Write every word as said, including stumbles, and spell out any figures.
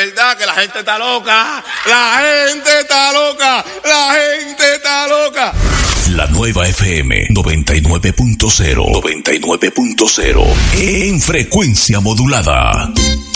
verdad que la gente está loca. La gente está loca. La gente está loca. La nueva F M noventa y nueve punto cero. noventa y nueve punto cero. En frecuencia modulada.